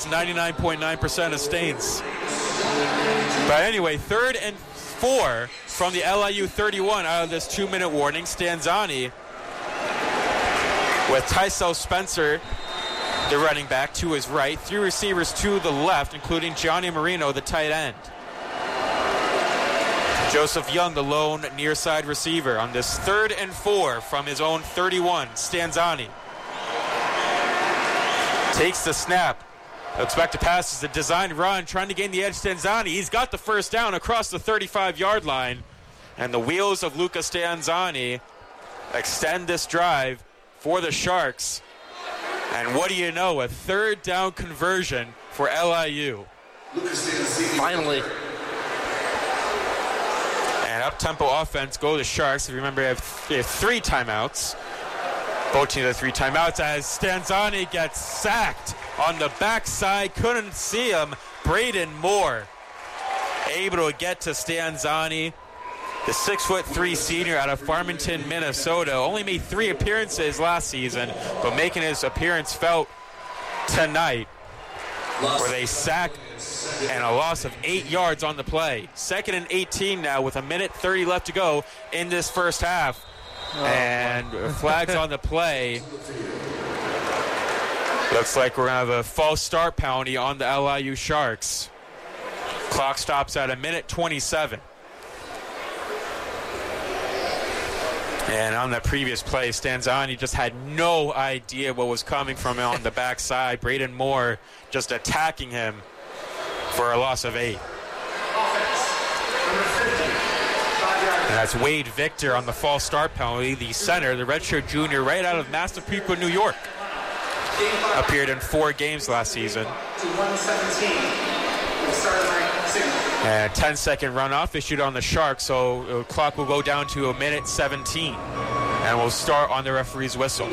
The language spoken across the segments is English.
99.9% of stains. But anyway, 3rd and 4 from the LIU 31 out of this 2-minute warning. Stanzani with Tysel Spencer, the running back, to his right. 3 receivers to the left, including Gianni Marino, the tight end. Joseph Young, the lone near side receiver, on this 3rd and 4 from his own 31. Stanzani takes the snap. Expect to pass is a designed run, trying to gain the edge. Stanzani, he's got the first down across the 35-yard line. And the wheels of Luca Stanzani extend this drive for the Sharks. And what do you know, a 3rd down conversion for LIU. Finally. And up-tempo offense go the Sharks. If you remember, they have 3 timeouts. Both teams have 3 timeouts as Stanzani gets sacked on the backside. Couldn't see him. Braden Moore able to get to Stanzani, the 6'3" senior out of Farmington, Minnesota. Only made 3 appearances last season, but making his appearance felt tonight, where they sacked and a loss of 8 yards on the play. 2nd and 18 now with 1:30 left to go in this first half. And flags on the play. Looks like we're going to have a false start penalty on the LIU Sharks. Clock stops at 1:27. And on that previous play, Stanzani just had no idea what was coming from him on the backside. Braden Moore just attacking him for a loss of 8. And that's Wade Victor on the false start penalty, the center, the redshirt junior, right out of Massapequa, New York. Appeared in 4 games last season. And a 10-second runoff issued on the Sharks, so the clock will go down to 1:17. And we'll start on the referee's whistle.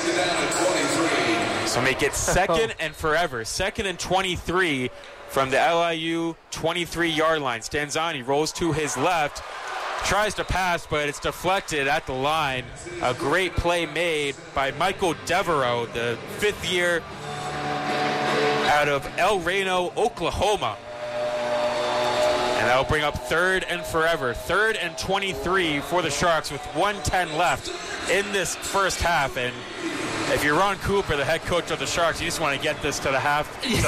So make it 2nd and forever. 2nd and 23 from the LIU 23-yard line. Stanzani rolls to his left, tries to pass, but it's deflected at the line. A great play made by Michael Devereaux, the 5th year out of El Reno, Oklahoma. And that'll bring up 3rd and forever. 3rd and 23 for the Sharks with 1:10 left in this first half. And if you're Ron Cooper, the head coach of the Sharks, you just want to get this to the half.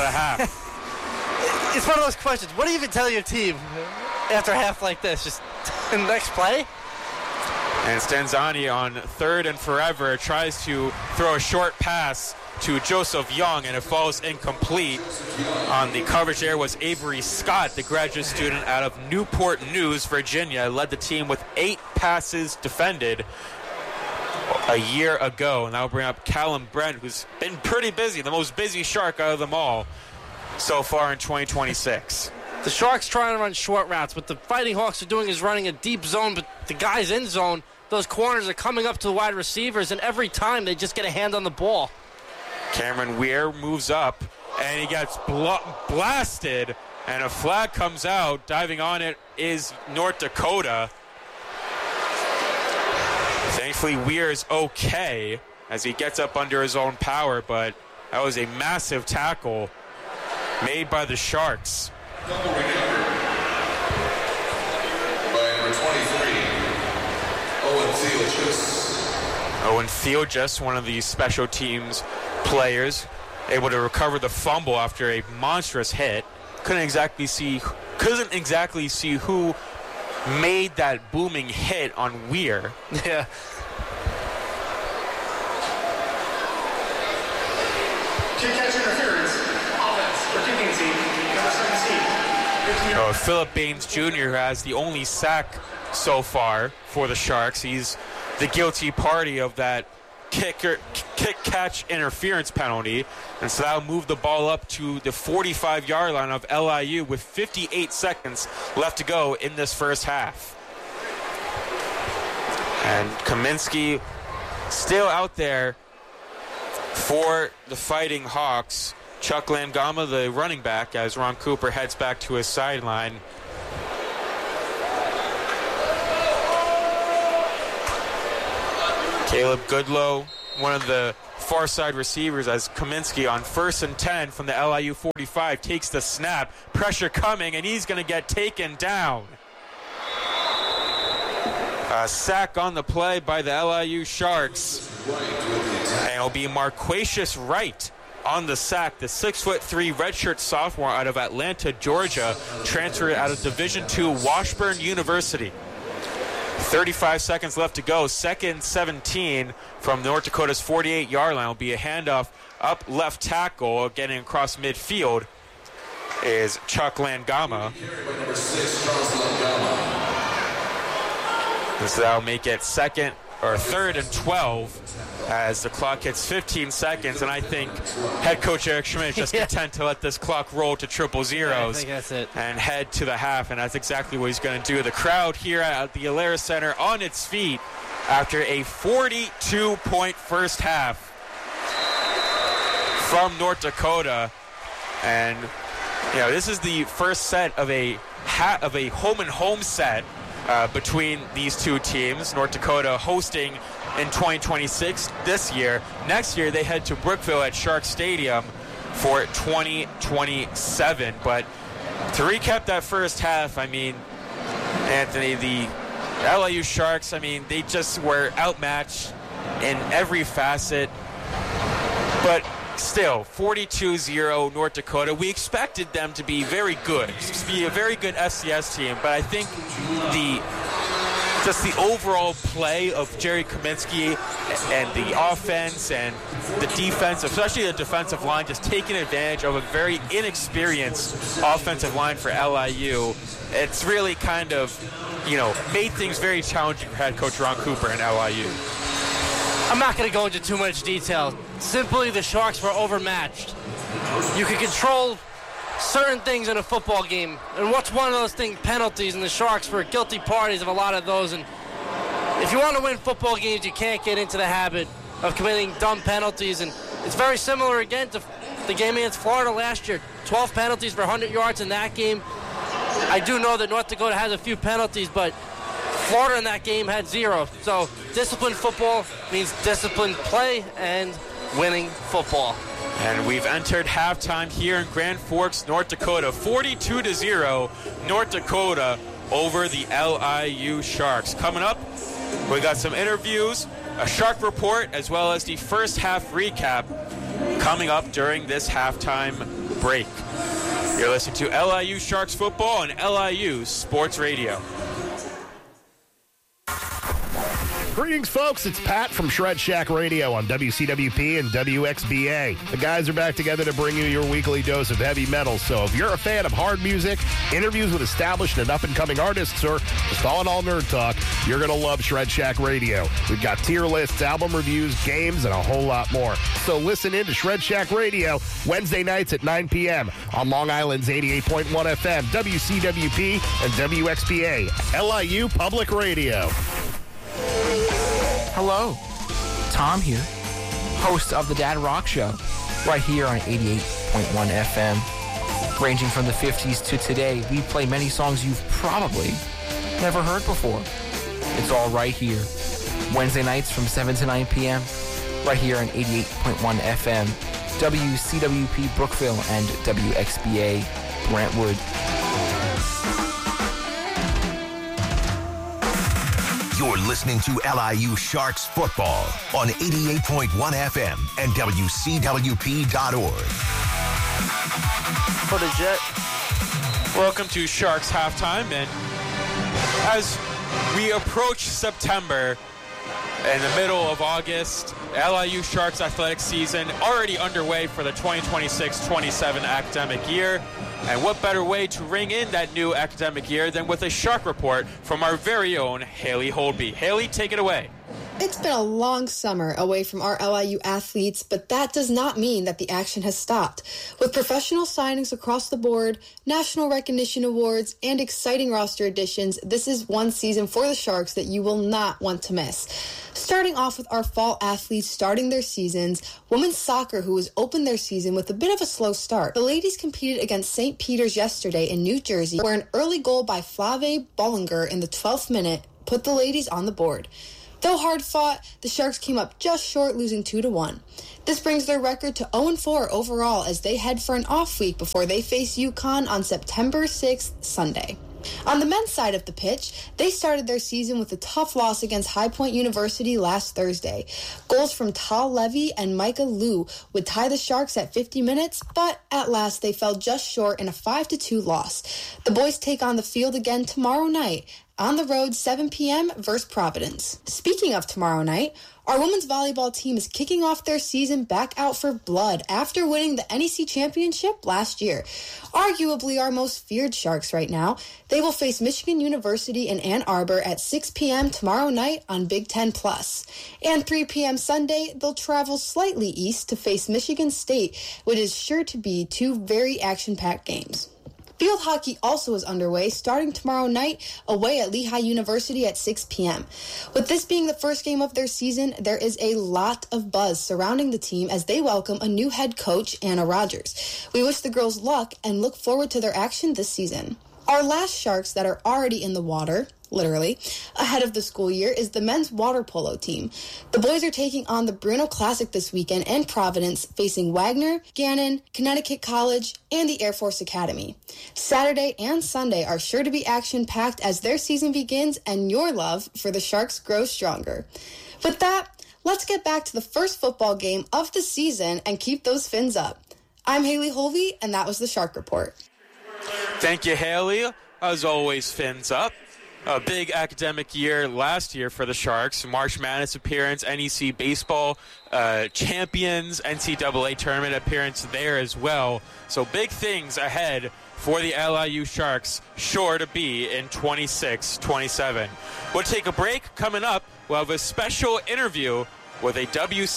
It's one of those questions. What do you even tell your team after a half like this? Just next play? And Stanzani on 3rd and forever tries to throw a short pass to Joseph Young, and it falls incomplete. On the coverage there was Avery Scott, the graduate student out of Newport News, Virginia. Led the team with 8 passes defended a year ago. And that'll bring up Callum Brent, who's been pretty busy, the most busy Shark out of them all so far in 2026. The Sharks trying to run short routes. What the Fighting Hawks are doing is running a deep zone, but the guys in zone, those corners are coming up to the wide receivers, and every time they just get a hand on the ball. Cameron Weir moves up, and he gets blasted, and a flag comes out. Diving on it is North Dakota. Thankfully, Weir is okay as he gets up under his own power, but that was a massive tackle made by the Sharks. Double recovered by number 23, Owen Theogis. Owen Theogis, one of the special teams players, able to recover the fumble after a monstrous hit. Couldn't exactly see who made that booming hit on Weir. Yeah. Kick catch interference. Offense for kicking team, number 17. Philip Baines Jr., who has the only sack so far for the Sharks. He's the guilty party of that kick-catch interference penalty. And so that'll move the ball up to the 45-yard line of LIU with 58 seconds left to go in this first half. And Kaminsky still out there for the Fighting Hawks. Chuck Langama, the running back, as Ron Cooper heads back to his sideline. Caleb Goodlow one of the far side receivers as Kaminsky on 1st and 10 from the LIU 45 takes the snap. Pressure coming, and he's going to get taken down. A sack on the play by the LIU Sharks. And it'll be Marquacious Wright on the sack, the 6'3" redshirt sophomore out of Atlanta, Georgia, transferred out of Division II Washburn University. 35 seconds left to go. 2nd 17 from North Dakota's 48-yard line. Will be a handoff up left tackle. Getting across midfield is Chuck Langama. Number 6, Charles Langama. So that'll make it 3rd and 12 as the clock hits 15 seconds, and I think head coach Eric Schmidt is just content to let this clock roll to triple zeros. I think that's it. And head to the half, and that's exactly what he's going to do. The crowd here at the Alara Center on its feet after a 42-point first half from North Dakota. And this is the first set of a home and home set between these two teams. North Dakota hosting in 2026 this year. Next year they head to Brookville at Shark Stadium for 2027. But to recap that first half, Anthony, the LIU Sharks, they just were outmatched in every facet. But still, 42-0 North Dakota. We expected them to be very good, to be a very good FCS team, but I think the overall play of Jerry Kaminsky and the offense and the defense, especially the defensive line, just taking advantage of a very inexperienced offensive line for LIU. It's really kind of, made things very challenging for head coach Ron Cooper and LIU. I'm not going to go into too much detail. Simply, the Sharks were overmatched. You can control certain things in a football game, and what's one of those things? Penalties, and the Sharks were guilty parties of a lot of those. And if you want to win football games, you can't get into the habit of committing dumb penalties. And it's very similar again to the game against Florida last year. 12 penalties for 100 yards in that game. I do know that North Dakota has a few penalties, but Florida in that game had 0. So disciplined football means disciplined play and winning football. And we've entered halftime here in Grand Forks, North Dakota. 42-0, North Dakota over the LIU Sharks. Coming up, we got some interviews, a Shark report, as well as the first half recap coming up during this halftime break. You're listening to LIU Sharks football on LIU Sports Radio. Greetings, folks. It's Pat from Shred Shack Radio on WCWP and WXBA. The guys are back together to bring you your weekly dose of heavy metal. So if you're a fan of hard music, interviews with established and up-and-coming artists, or just all-in-all nerd talk, you're going to love Shred Shack Radio. We've got tier lists, album reviews, games, and a whole lot more. So listen in to Shred Shack Radio Wednesday nights at 9 p.m. on Long Island's 88.1 FM, WCWP, and WXBA, LIU Public Radio. Hello, Tom here, host of the Dad Rock Show, right here on 88.1 FM. Ranging from the 50s to today, we play many songs you've probably never heard before. It's all right here. Wednesday nights from 7 to 9 p.m., right here on 88.1 FM, WCWP Brookville and WXBA Brentwood. You're listening to LIU Sharks football on 88.1 FM and WCWP.org. For the Jet, welcome to Sharks halftime. And as we approach September, in the middle of August, LIU Sharks athletic season already underway for the 2026-27 academic year. And what better way to ring in that new academic year than with a Shark report from our very own Haley Holby. Haley, take it away. It's been a long summer away from our LIU athletes, but that does not mean that the action has stopped. With professional signings across the board, national recognition awards, and exciting roster additions, this is one season for the Sharks that you will not want to miss. Starting off with our fall athletes starting their seasons, women's soccer, who has opened their season with a bit of a slow start. The ladies competed against St. Peter's yesterday in New Jersey, where an early goal by Flavie Bollinger in the 12th minute put the ladies on the board. Though hard fought, the Sharks came up just short, losing 2-1. This brings their record to 0-4 overall as they head for an off week before they face UConn on September 6th, Sunday. On the men's side of the pitch, they started their season with a tough loss against High Point University last Thursday. Goals from Tal Levy and Micah Liu would tie the Sharks at 50 minutes, but at last they fell just short in a 5-2 loss. The boys take on the field again tomorrow night, on the road 7 p.m. versus Providence. Speaking of tomorrow night, our women's volleyball team is kicking off their season back out for blood after winning the NEC championship last year. Arguably our most feared Sharks right now, they will face Michigan University in Ann Arbor at 6 p.m. tomorrow night on Big Ten Plus. And 3 p.m. Sunday, they'll travel slightly east to face Michigan State, which is sure to be two very action-packed games. Field hockey also is underway, starting tomorrow night away at Lehigh University at 6 p.m. With this being the first game of their season, there is a lot of buzz surrounding the team as they welcome a new head coach, Anna Rogers. We wish the girls luck and look forward to their action this season. Our last Sharks that are already in the water, literally, ahead of the school year is the men's water polo team. The boys are taking on the Bruno Classic this weekend in Providence, facing Wagner, Gannon, Connecticut College, and the Air Force Academy. Saturday and Sunday are sure to be action-packed as their season begins and your love for the Sharks grows stronger. With that, let's get back to the first football game of the season and keep those fins up. I'm Haley Holvey, and that was the Shark Report. Thank you, Haley. As always, fins up. A big academic year last year for the Sharks. March Madness appearance, NEC baseball champions, NCAA tournament appearance there as well. So big things ahead for the LIU Sharks, sure to be in 26-27. We'll take a break. Coming up, we'll have a special interview with a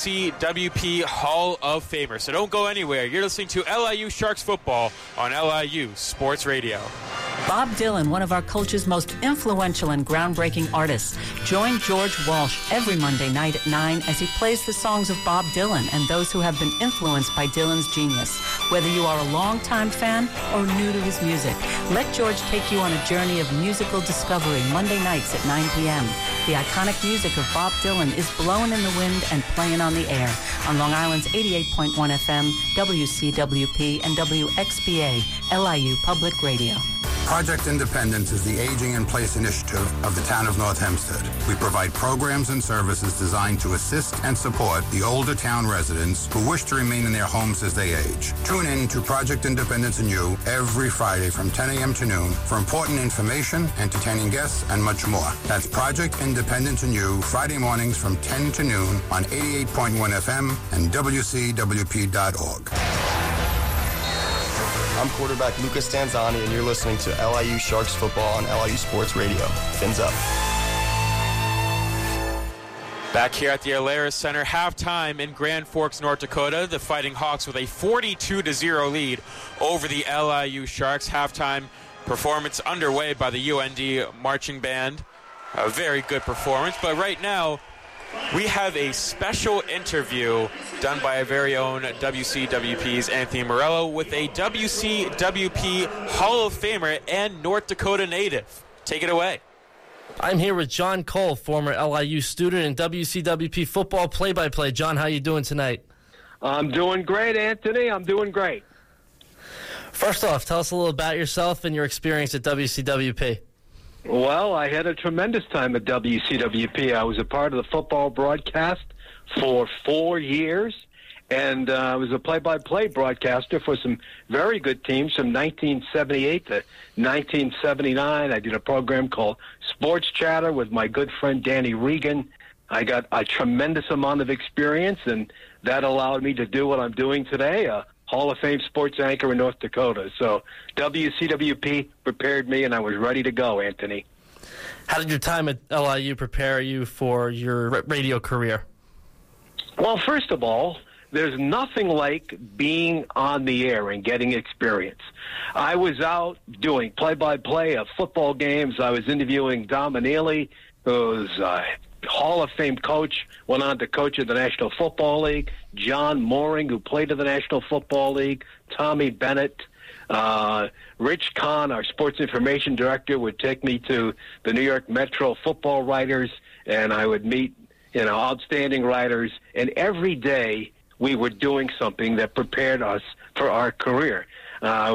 WCWP Hall of Famer. So don't go anywhere. You're listening to LIU Sharks football on LIU Sports Radio. Bob Dylan, one of our culture's most influential and groundbreaking artists. Join George Walsh every Monday night at 9 as he plays the songs of Bob Dylan and those who have been influenced by Dylan's genius. Whether you are a longtime fan or new to his music, let George take you on a journey of musical discovery Monday nights at 9 p.m. The iconic music of Bob Dylan is blowing in the wind and playing on the air on Long Island's 88.1 FM, WCWP, and WXBA, LIU Public Radio. Project Independence is the Aging in Place initiative of the town of North Hempstead. We provide programs and services designed to assist and support the older town residents who wish to remain in their homes as they age. Tune in to Project Independence and You every Friday from 10 a.m. to noon for important information, entertaining guests, and much more. That's Project Independence and You, Friday mornings from 10 to noon on 88.1 FM and WCWP.org. I'm quarterback Lucas Stanzani, and you're listening to LIU Sharks football on LIU Sports Radio. Fins up. Back here at the Alaris Center, halftime in Grand Forks, North Dakota. The Fighting Hawks with a 42-0 lead over the LIU Sharks. Halftime performance underway by the UND Marching Band. A very good performance, but right now we have a special interview done by our very own WCWP's Anthony Morello with a WCWP Hall of Famer and North Dakota native. Take it away. I'm here with John Cole, former LIU student and WCWP football play-by-play. John, how you doing tonight? I'm doing great, Anthony. I'm doing great. First off, tell us a little about yourself and your experience at WCWP. Well, I had a tremendous time at WCWP. I was a part of the football broadcast for 4 years, and I was a play-by-play broadcaster for some very good teams from 1978 to 1979. I did a program called Sports Chatter with my good friend Danny Regan. I got a tremendous amount of experience, and that allowed me to do what I'm doing today, Hall of Fame sports anchor in North Dakota. So WCWP prepared me, and I was ready to go, Anthony. How did your time at LIU prepare you for your radio career? Well, first of all, there's nothing like being on the air and getting experience. I was out doing play-by-play of football games. I was interviewing Don Manili, who's Hall of Fame coach, went on to coach in the National Football League, John Mooring, who played in the National Football League, Tommy Bennett. Rich Kahn, our sports information director, would take me to the New York Metro football writers, and I would meet, outstanding writers. And every day we were doing something that prepared us for our career.